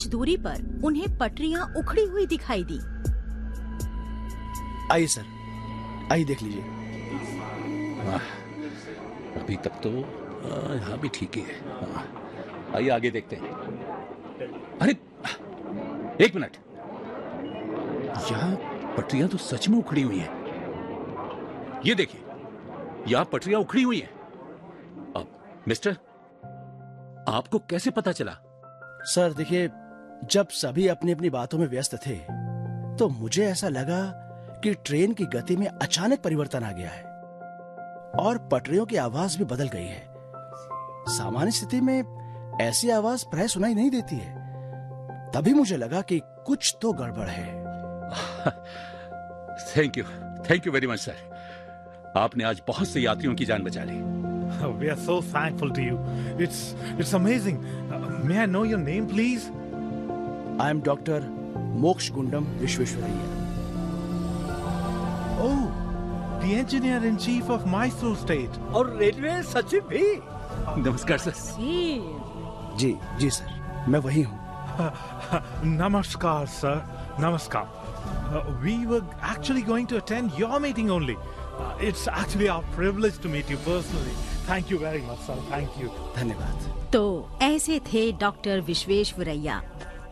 दूरी पर उन्हें पटरियां उखड़ी हुई दिखाई दी। आइए सर, आइए देख लीजिए। अभी तक तो यहाँ भी ठीक ही है। आइए आगे देखते हैं। अरे एक मिनट, यहाँ पटरियां तो सच में उखड़ी हुई हैं। ये देखिए, यहाँ पटरियां उखड़ी हुई हैं। अब मिस्टर, आपको कैसे पता चला? सर देखिए, जब सभी अपनी अपनी बातों में व्यस्त थे तो मुझे ऐसा लगा कि ट्रेन की गति में अचानक परिवर्तन आ गया है और पटरियों की आवाज भी बदल गई है। सामान्य स्थिति में ऐसी आवाज प्राय सुनाई नहीं देती है। तभी मुझे लगा कि कुछ तो गड़बड़ है। Thank you very much sir. आपने आज बहुत से यात्रियों की जान बचा ली। We are so thankful to you. It's amazing. May I know your name, please? I am Dr. मोक्ष Gundam Visvesvaraya. Oh, the engineer-in-chief of Mysore State. और रेलवे सचिव भी। नमस्कार सर। जी जी सर, मैं वही हूँ। Namaskar, sir. Namaskar. We were actually going to attend your meeting only. It's actually our privilege to meet you personally. Thank you very much, sir. Thank you. धन्यवाद। तो ऐसे थे डॉक्टर विश्वेश्वरैया।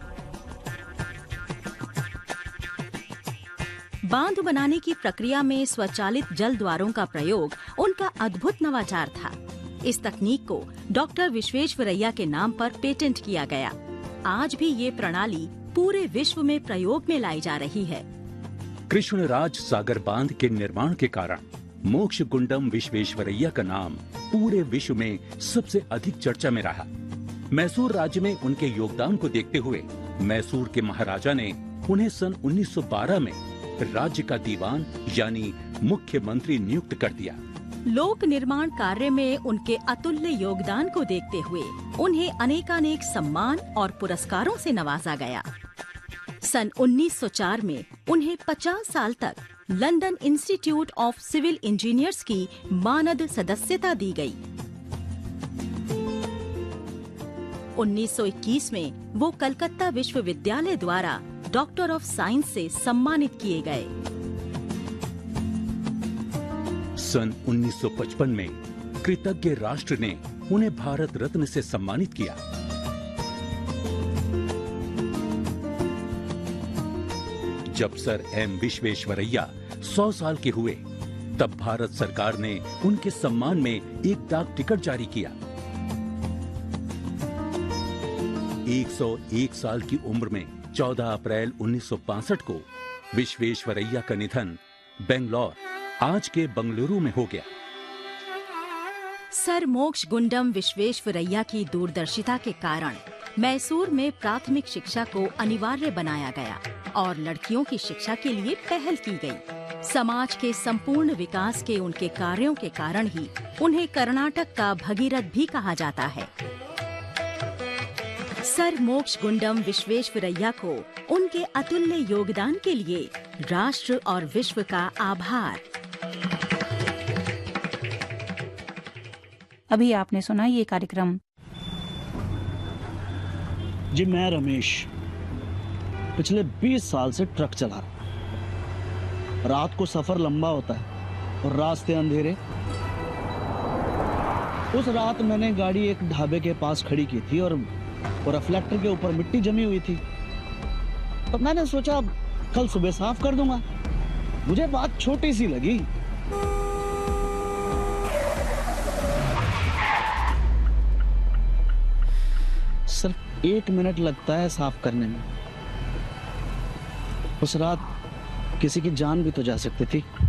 बांध बनाने की प्रक्रिया में स्वचालित जल द्वारों का प्रयोग उनका अद्भुत नवाचार था। इस तकनीक को डॉक्टर विश्वेश्वरैया के नाम पर पेटेंट किया गया। आज भी ये प्रणाली पूरे विश्व में प्रयोग में लाई जा रही है। कृष्णराज सागर बांध के निर्माण के कारण मोक्ष गुंडम विश्वेश्वरैया का नाम पूरे विश्व में सबसे अधिक चर्चा में रहा। मैसूर राज्य में उनके योगदान को देखते हुए मैसूर के महाराजा ने उन्हें सन 1912 में राज्य का दीवान यानी मुख्यमंत्री नियुक्त कर दिया। लोक निर्माण कार्य में उनके अतुल्य योगदान को देखते हुए उन्हें अनेकानेक सम्मान और पुरस्कारों से नवाजा गया। सन 1904 में उन्हें 50 साल तक London institute of civil engineers की मानद सदस्यता दी गई। 1921 में वो कलकत्ता विश्वविद्यालय द्वारा डॉक्टर ऑफ साइंस से सम्मानित किए गए। सन 1955 में कृतज्ञ राष्ट्र ने उन्हें भारत रत्न से सम्मानित किया। जब सर एम विश्वेश्वरैया 100 साल के हुए, तब भारत सरकार ने उनके सम्मान में एक डाक टिकट जारी किया। 101 साल की उम्र में 14 अप्रैल 1965 को विश्वेश्वरैया का निधन बेंगलोर, आज के बंगलुरु में हो गया। सर मोक्ष गुंडम विश्वेश्वरैया की दूरदर्शिता के कारण मैसूर में प्राथमिक शिक्षा को अनिवार्य बनाया गया और लड़कियों की शिक्षा के लिए पहल की गई। समाज के संपूर्ण विकास के उनके कार्यों के कारण ही उन्हें कर्नाटक का भगीरथ भी कहा जाता है। सर मोक्ष गुंडम विश्वेश्वरैया को उनके अतुल्य योगदान के लिए राष्ट्र और विश्व का आभार। अभी आपने सुना ये कार्यक्रम। जी मैं रमेश पिछले 20 साल से ट्रक चला रहा। रात को सफर लंबा होता है और रास्ते अंधेरे। उस रात मैंने गाड़ी एक ढाबे के पास खड़ी की थी और रिफ्लेक्टर के ऊपर मिट्टी जमी हुई थी। तो मैंने सोचा कल सुबह साफ कर दूंगा। मुझे बात छोटी सी लगी। सिर्फ 1 मिनट लगता है साफ करने में। उस रात किसी की जान भी तो जा सकती थी।